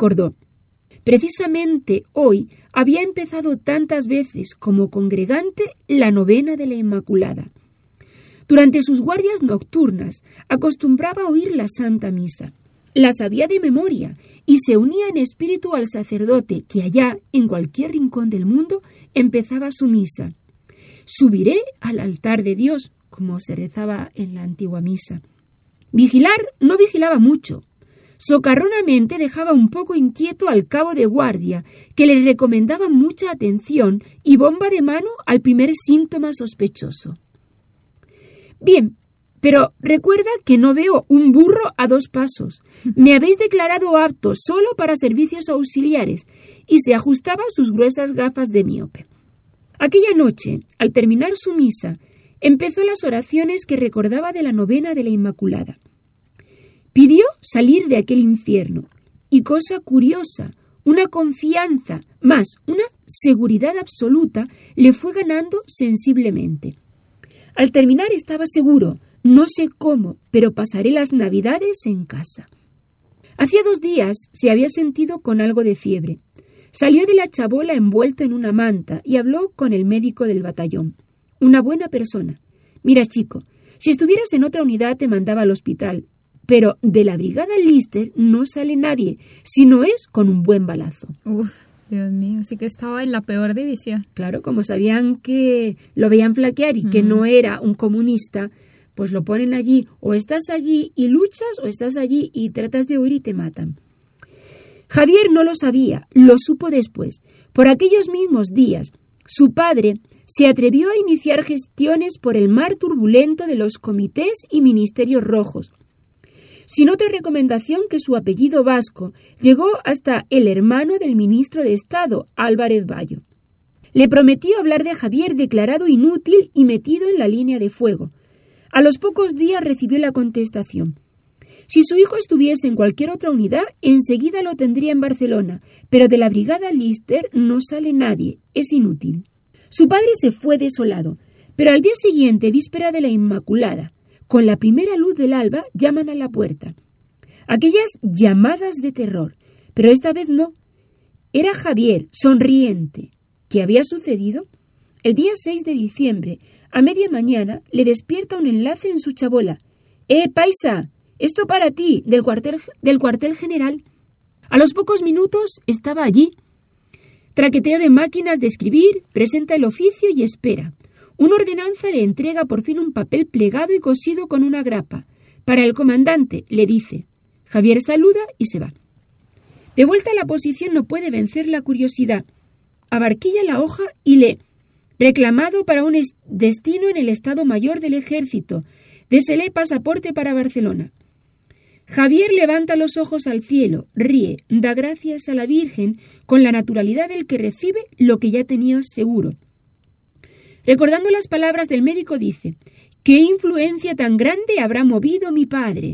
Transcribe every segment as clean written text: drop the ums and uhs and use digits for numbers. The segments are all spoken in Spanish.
recordó. Precisamente hoy había empezado tantas veces como congregante la novena de la Inmaculada. Durante sus guardias nocturnas acostumbraba a oír la Santa Misa. La sabía de memoria y se unía en espíritu al sacerdote que allá, en cualquier rincón del mundo, empezaba su misa. Subiré al altar de Dios, como se rezaba en la antigua misa. Vigilar no vigilaba mucho. Socarronamente dejaba un poco inquieto al cabo de guardia, que le recomendaba mucha atención y bomba de mano al primer síntoma sospechoso. Bien, pero recuerda que no veo un burro a 2 pasos. Me habéis declarado apto solo para servicios auxiliares, y se ajustaba sus gruesas gafas de miope. Aquella noche, al terminar su misa, empezó las oraciones que recordaba de la novena de la Inmaculada. Pidió salir de aquel infierno, y cosa curiosa, una confianza, más una seguridad absoluta, le fue ganando sensiblemente. Al terminar estaba seguro, no sé cómo, pero pasaré las Navidades en casa. Hacía 2 días se había sentido con algo de fiebre. Salió de la chabola envuelto en una manta y habló con el médico del batallón. Una buena persona. Mira, chico, si estuvieras en otra unidad te mandaba al hospital, pero de la brigada Lister no sale nadie, si no es con un buen balazo. Dios mío, sí que estaba en la peor división. Claro, como sabían que lo veían flaquear y que no era un comunista, pues lo ponen allí, o estás allí y luchas, o estás allí y tratas de huir y te matan. Javier no lo sabía, lo supo después. Por aquellos mismos días, su padre se atrevió a iniciar gestiones por el mar turbulento de los comités y ministerios rojos, sin otra recomendación que su apellido vasco llegó hasta el hermano del ministro de Estado, Álvarez Bayo. Le prometió hablar de Javier declarado inútil y metido en la línea de fuego. A los pocos días recibió la contestación. Si su hijo estuviese en cualquier otra unidad, enseguida lo tendría en Barcelona, pero de la brigada Lister no sale nadie, es inútil. Su padre se fue desolado, pero al día siguiente, víspera de la Inmaculada, con la primera luz del alba, llaman a la puerta. Aquellas llamadas de terror, pero esta vez no. Era Javier, sonriente. ¿Qué había sucedido? El día 6 de diciembre, a media mañana, le despierta un enlace en su chabola. Paisa! Esto para ti, del cuartel general. A los pocos minutos estaba allí. Traqueteo de máquinas de escribir, presenta el oficio y espera. Una ordenanza le entrega por fin un papel plegado y cosido con una grapa. Para el comandante, le dice. Javier saluda y se va. De vuelta a la posición no puede vencer la curiosidad. Abarquilla la hoja y lee. Reclamado para un destino en el Estado Mayor del Ejército. Désele pasaporte para Barcelona. Javier levanta los ojos al cielo, ríe, da gracias a la Virgen con la naturalidad del que recibe lo que ya tenía seguro. Recordando las palabras del médico dice, ¿qué influencia tan grande habrá movido mi padre?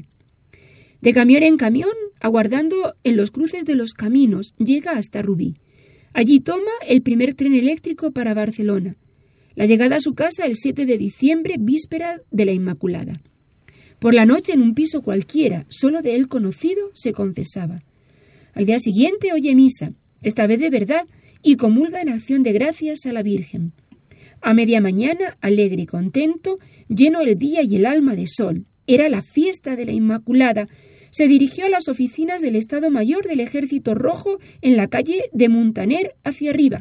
De camión en camión, aguardando en los cruces de los caminos, llega hasta Rubí. Allí toma el primer tren eléctrico para Barcelona. La llegada a su casa el 7 de diciembre, víspera de la Inmaculada. Por la noche en un piso cualquiera, solo de él conocido, se confesaba. Al día siguiente oye misa, esta vez de verdad, y comulga en acción de gracias a la Virgen. A media mañana, alegre y contento, lleno el día y el alma de sol, era la fiesta de la Inmaculada, se dirigió a las oficinas del Estado Mayor del Ejército Rojo en la calle de Muntaner hacia arriba.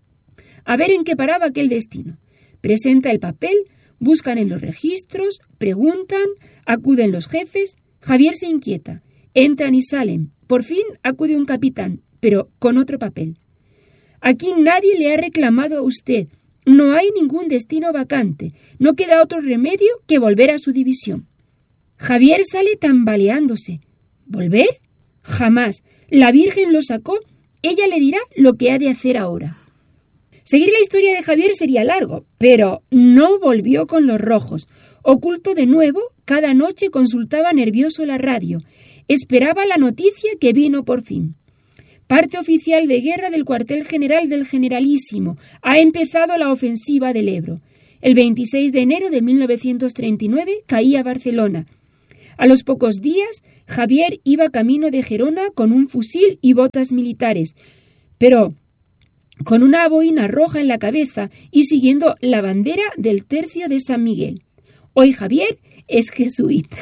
A ver en qué paraba aquel destino. Presenta el papel, buscan en los registros, preguntan, acuden los jefes. Javier se inquieta. Entran y salen. Por fin acude un capitán, pero con otro papel. Aquí nadie le ha reclamado a usted. No hay ningún destino vacante. No queda otro remedio que volver a su división. Javier sale tambaleándose. ¿Volver? Jamás. La Virgen lo sacó. Ella le dirá lo que ha de hacer ahora. Seguir la historia de Javier sería largo, pero no volvió con los rojos. Oculto de nuevo, cada noche consultaba nervioso la radio. Esperaba la noticia que vino por fin. Parte oficial de guerra del cuartel general del Generalísimo. Ha empezado la ofensiva del Ebro. El 26 de enero de 1939 caía Barcelona. A los pocos días, Javier iba camino de Gerona con un fusil y botas militares, pero con una boina roja en la cabeza y siguiendo la bandera del Tercio de San Miguel. Hoy Javier es jesuita.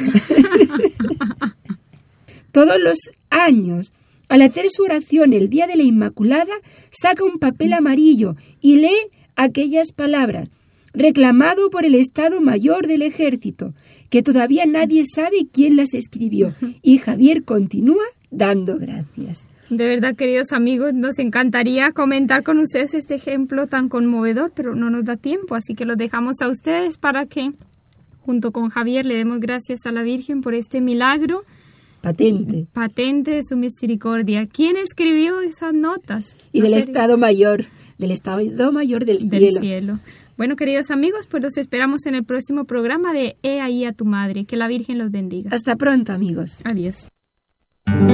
Todos los años, al hacer su oración el día de la Inmaculada, saca un papel amarillo y lee aquellas palabras: reclamado por el Estado Mayor del Ejército, que todavía nadie sabe quién las escribió. Y Javier continúa dando gracias. De verdad, queridos amigos, nos encantaría comentar con ustedes este ejemplo tan conmovedor, pero no nos da tiempo, así que lo dejamos a ustedes para que, junto con Javier, le demos gracias a la Virgen por este milagro patente de su misericordia. ¿Quién escribió esas notas? Y del Estado Mayor del cielo. Bueno, queridos amigos, pues los esperamos en el próximo programa de He ahí a tu madre. Que la Virgen los bendiga. Hasta pronto, amigos. Adiós.